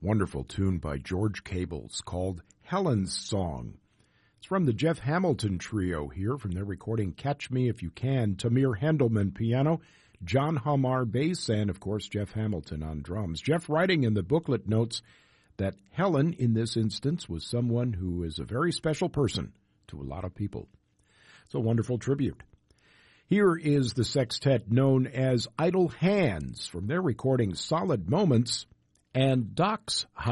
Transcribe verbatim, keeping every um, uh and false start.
Wonderful tune by George Cables called Helen's Song. It's from the Jeff Hamilton Trio here from their recording Catch Me If You Can. Tamir Hendelman piano, John Hamar bass, and of course Jeff Hamilton on drums. Jeff writing in the booklet notes that Helen in this instance was someone who is a very special person to a lot of people. It's a wonderful tribute. Here is the sextet known as Idle Hands from their recording Solid Moments and Doc's